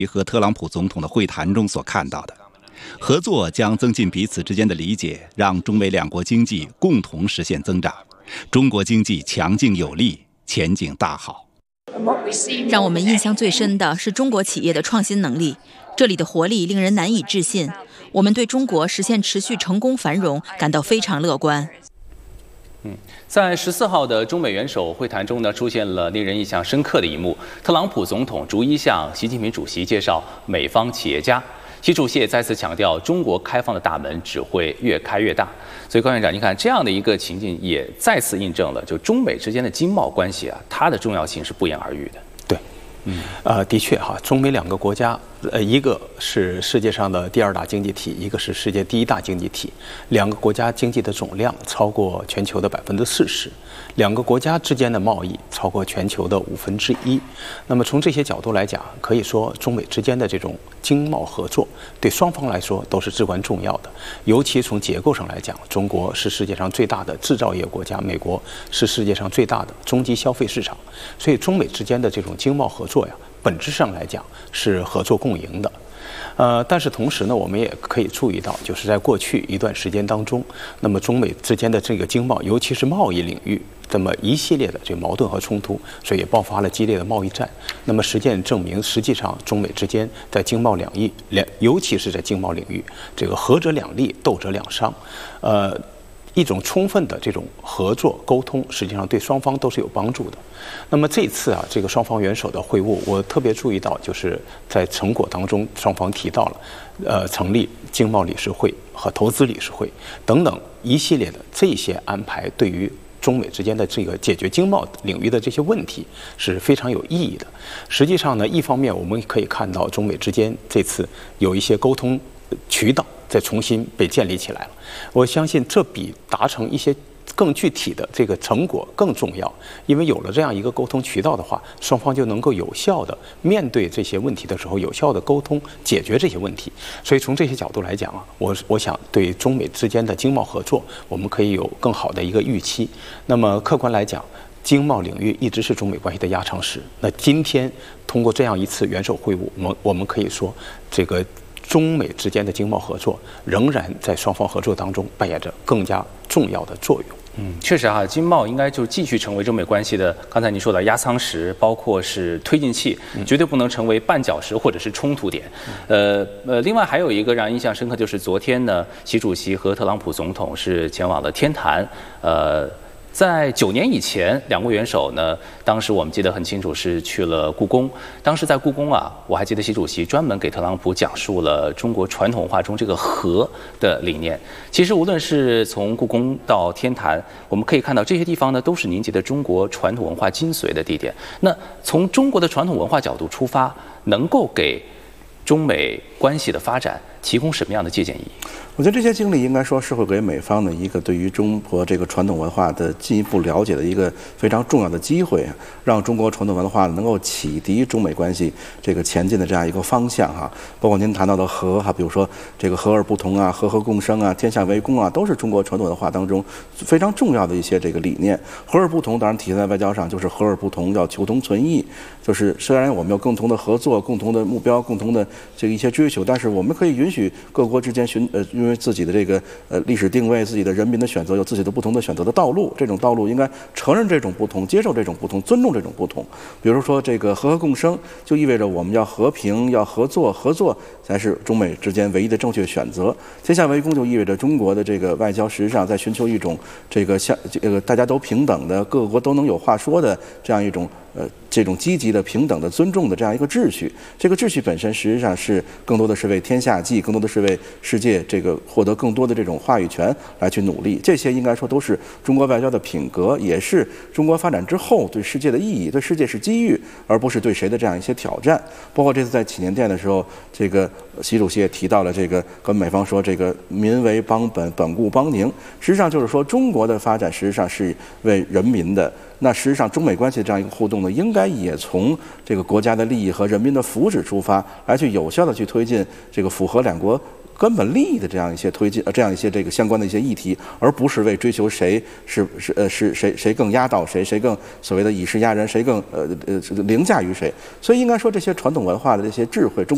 和特朗普总统的会谈中所看到的。合作将增进彼此之间的理解，让中美两国经济共同实现增长。中国经济强劲有力，前景大好。 让我们印象最深的是中国企业的创新能力，这里的活力令人难以置信。我们对中国实现持续成功繁荣感到非常乐观。 在14号的中美元首会谈中呢，出现了令人印象深刻的一幕。特朗普总统逐一向习近平主席介绍美方企业家，习主席也再次强调，中国开放的大门只会越开越大。所以，高院长，你看这样的一个情境，也再次印证了，就中美之间的经贸关系啊，它的重要性是不言而喻的。 对，的确哈，中美两个国家，一个是世界上的第2大经济体，一个是世界第1大经济体，两个国家经济的总量超过全球的40%，两个国家之间的贸易超过全球的1/5。那么从这些角度来讲，可以说中美之间的这种经贸合作对双方来说都是至关重要的。尤其从结构上来讲，中国是世界上最大的制造业国家，美国是世界上最大的中级消费市场，所以中美之间的这种经贸合作呀，本质上来讲是合作共赢的。但是同时呢，我们也可以注意到，就是在过去一段时间当中，那么中美之间的这个经贸，尤其是贸易领域，这么一系列的这个矛盾和冲突，所以也爆发了激烈的贸易战。那么实践证明，实际上中美之间在经贸两翼，尤其是在经贸领域，这个合者两利，斗者两伤。一种充分的这种合作沟通，实际上对双方都是有帮助的。那么这次啊，这个双方元首的会晤，我特别注意到，就是在成果当中，双方提到了成立经贸理事会和投资理事会等等一系列的这些安排，对于中美之间的这个解决经贸领域的这些问题是非常有意义的。实际上呢，一方面我们可以看到中美之间这次有一些沟通渠道再重新被建立起来了，我相信这比达成一些更具体的这个成果更重要，因为有了这样一个沟通渠道的话，双方就能够有效的面对这些问题的时候，有效的沟通解决这些问题。所以从这些角度来讲啊，我想对中美之间的经贸合作，我们可以有更好的一个预期。那么客观来讲，经贸领域一直是中美关系的压舱石。那今天通过这样一次元首会晤，我们可以说，这个中美之间的经贸合作仍然在双方合作当中扮演着更加重要的作用。 确实啊，经贸应该就继续成为中美关系的，刚才您说的压舱石，包括是推进器，绝对不能成为绊脚石或者是冲突点。另外还有一个让人印象深刻，就是昨天呢，习主席和特朗普总统是前往了天坛，在9年以前，两国元首呢，当时我们记得很清楚是去了故宫。当时在故宫啊，我还记得习主席专门给特朗普讲述了中国传统文化中这个和的理念。其实无论是从故宫到天坛，我们可以看到这些地方呢，都是凝结的中国传统文化精髓的地点。那从中国的传统文化角度出发，能够给中美关系的发展提供什么样的借鉴意义？ 我觉得这些经历应该说是会给美方的一个对于中国这个传统文化的进一步了解的一个非常重要的机会，让中国传统文化能够启迪中美关系这个前进的这样一个方向哈。包括您谈到的和哈，比如说这个和而不同啊，和合共生啊，天下为公啊，都是中国传统文化当中非常重要的一些这个理念。和而不同当然体现在外交上，就是和而不同要求同存异，就是虽然我们有共同的合作、共同的目标、共同的这个一些追求，但是我们可以允许各国之间因为自己的这个历史定位、自己的人民的选择，有自己的不同的选择的道路。这种道路应该承认这种不同，接受这种不同，尊重这种不同。比如说这个和合共生，就意味着我们要和平、要合作，合作才是中美之间唯一的正确选择。天下为公就意味着中国的这个外交实际上在寻求一种这个大家都平等的、各国都能有话说的这样一种这种积极的、平等的、尊重的这样一个秩序。这个秩序本身实际上是更多的是为天下计，更多的是为世界这个获得更多的这种话语权来去努力。这些应该说都是中国外交的品格，也是中国发展之后对世界的意义。对世界是机遇，而不是对谁的这样一些挑战。包括这次在祈年殿的时候，这个习主席也提到了这个跟美方说这个民为邦本，本固邦宁。实际上就是说中国的发展实际上是为人民的。那实际上中美关系的这样一个互动呢，应该也从这个国家的利益和人民的福祉出发，来去有效的去推进这个符合两国根本利益的这样一些推进，这样一些这个相关的一些议题，而不是为追求谁谁更压倒谁，谁更所谓的以势压人，谁更凌驾于谁。所以应该说这些传统文化的这些智慧，中